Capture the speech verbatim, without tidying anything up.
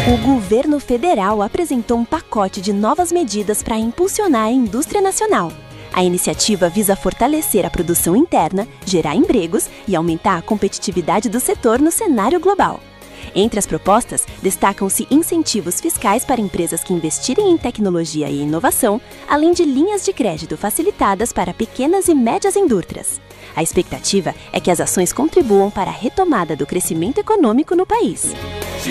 O governo federal apresentou um pacote de novas medidas para impulsionar a indústria nacional. A iniciativa visa fortalecer a produção interna, gerar empregos e aumentar a competitividade do setor no cenário global. Entre as propostas, destacam-se incentivos fiscais para empresas que investirem em tecnologia e inovação, além de linhas de crédito facilitadas para pequenas e médias indústrias. A expectativa é que as ações contribuam para a retomada do crescimento econômico no país.